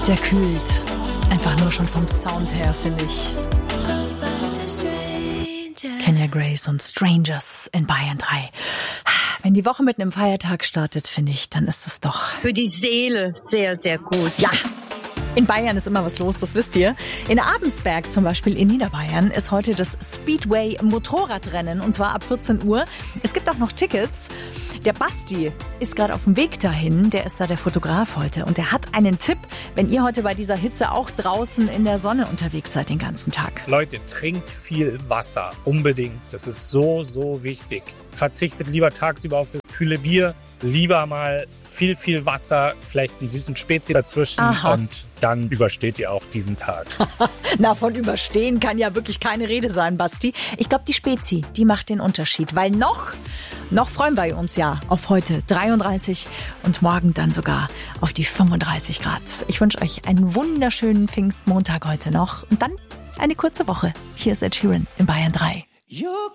Der kühlt. Einfach nur schon vom Sound her, finde ich. Kenya Grace und Strangers in Bayern 3. Wenn die Woche mit einem Feiertag startet, finde ich, dann ist es doch... Für die Seele sehr, sehr gut. Ja. In Bayern ist immer was los, das wisst ihr. In Abensberg zum Beispiel in Niederbayern ist heute das Speedway Motorradrennen und zwar ab 14 Uhr. Es gibt auch noch Tickets. Der Basti ist gerade auf dem Weg dahin, der ist da der Fotograf heute und der hat einen Tipp, wenn ihr heute bei dieser Hitze auch draußen in der Sonne unterwegs seid den ganzen Tag. Leute, trinkt viel Wasser, unbedingt. Das ist so, so wichtig. Verzichtet lieber tagsüber auf das kühle Bier, lieber mal viel Wasser, vielleicht einen süßen Spezi dazwischen. Aha. Und dann übersteht ihr auch diesen Tag. Na, von überstehen kann ja wirklich keine Rede sein, Basti. Ich glaube, die Spezi, die macht den Unterschied, weil noch freuen wir uns ja auf heute 33 und morgen dann sogar auf die 35 Grad. Ich wünsche euch einen wunderschönen Pfingstmontag heute noch und dann eine kurze Woche. Hier ist Ed Sheeran in Bayern 3.